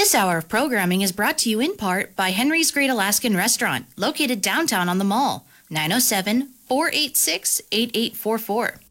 This hour of programming is brought to you in part by Henry's Great Alaskan Restaurant, located downtown on the Mall, 907-486-8844.